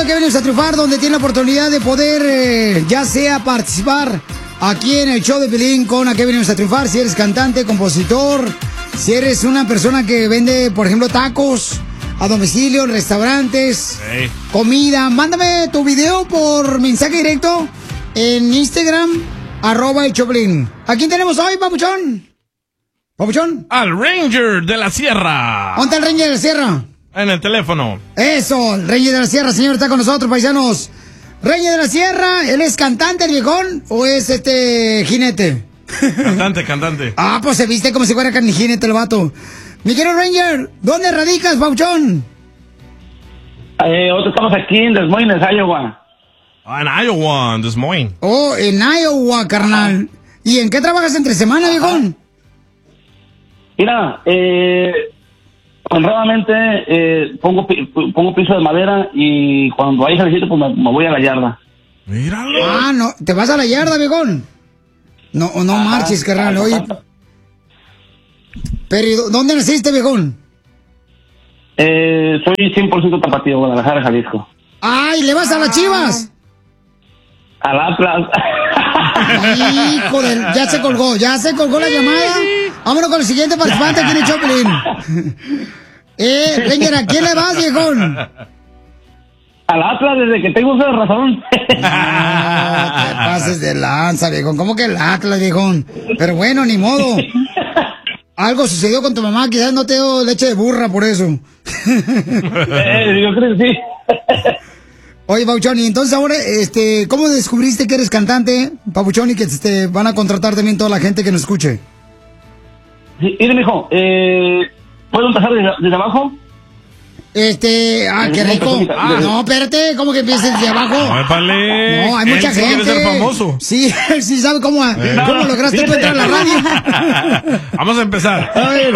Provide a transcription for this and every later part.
de Que Venimos a Triunfar, donde tiene la oportunidad de poder, ya sea participar aquí en el show de Piolín con A Que Venimos a Triunfar. Si eres cantante, compositor, si eres una persona que vende, por ejemplo, tacos a domicilio, en restaurantes, comida, mándame tu video por mensaje directo en Instagram, @el Choplin. ¿A quién tenemos hoy, papuchón? ¿Papuchón? Al Ranger de la Sierra. ¿Dónde está el Ranger de la Sierra? En el teléfono. Eso, el Ranger de la Sierra, señor, está con nosotros, paisanos. Ranger de la Sierra, ¿él es cantante, el viejón, o es jinete? Cantante. Ah, pues se viste como si fuera jinete el vato. Mi querido Ranger, ¿dónde radicas, papuchón? Nosotros estamos aquí en Des Moines, Iowa. En Iowa, en Des Moines. Oh, en Iowa, carnal. ¿Y en qué trabajas entre semana, viejón? Mira, honradamente pongo piso de madera y cuando hay ejercicio pues me voy a la yarda. Míralo. Ah, no, ¿te vas a la yarda, viejón? No marches, carnal, oye. Pero, ¿dónde naciste, viejón? Soy 100% tapatío, Guadalajara, Jalisco. ¡Ay, le vas a las Chivas! Al Atlas. Hijo de... Ya se colgó la llamada. Vámonos con el siguiente participante aquí en el Choplin. Ranger, ¿a quién le vas, viejón? Al Atlas, desde que tengo uso de razón. No te pases de lanza, viejón. ¿Cómo que el Atlas, viejón? Pero bueno, ni modo. Algo sucedió con tu mamá, quizás no te dio leche de burra por eso. Yo creo que sí. Oye, Papuchón, y entonces ahora, ¿cómo descubriste que eres cantante, Papuchón, y que te van a contratar también toda la gente que nos escuche? Sí, mire, mijo, ¿puedo empezar desde abajo? Qué rico. No, espérate, ¿cómo que empieces desde abajo? No, hay mucha gente. Quiere ser famoso. Sí, sí sabe cómo lograste tú entrar a la radio. Vamos a empezar. A ver.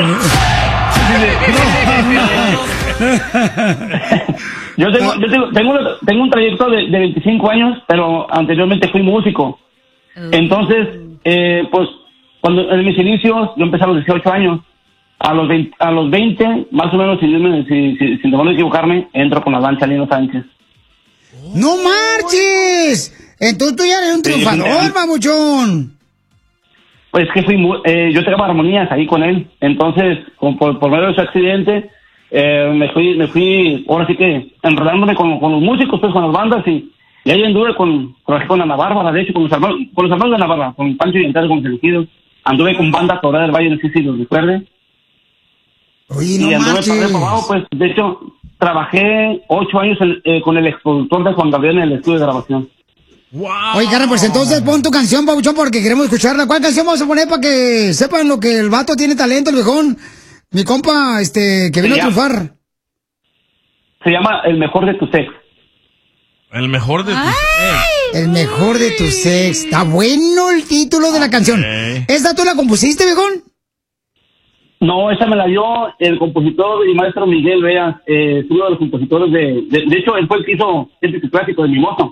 Yo tengo un trayecto de 25 años, pero anteriormente fui músico. Entonces, pues, cuando en mis inicios, yo empecé a los 18 años. A los 20, más o menos, sin temor de equivocarme, entro con la danza Lino Sánchez. ¡No marches! Entonces tú ya eres un triunfador, papuchón. Pues que yo tocaba armonías ahí con él. Entonces, por medio de su accidente, me fui, ahora sí que, enredándome con los músicos, pues, con las bandas, y ahí anduve con Ana Bárbara, de hecho, con los hermanos de Ana Bárbara, con Pancho y Ental, con Sentido. Anduve con banda Torada del Valle, no sé si los recuerde. Oye, y anduve para abajo, pues, de hecho, trabajé 8 años con el exproductor de Juan Gabriel en el estudio de grabación. Wow. Oye, carnal, pues entonces pon tu canción, papuchón, porque queremos escucharla. ¿Cuál canción vamos a poner para que sepan lo que el vato tiene talento, el viejón? Mi compa, que vino a triunfar. Se llama El Mejor de tu Sex. El mejor de tu sex. El mejor de tu sex. Está bueno el título de la canción. ¿Esta tú la compusiste, viejón? No, esa me la dio el compositor y maestro Miguel Veas, uno de los compositores de hecho, él fue el que hizo este clásico de Mimoso.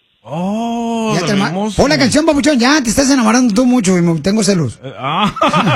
Pon la canción, papuchón, ya te estás enamorando tú mucho y tengo celos.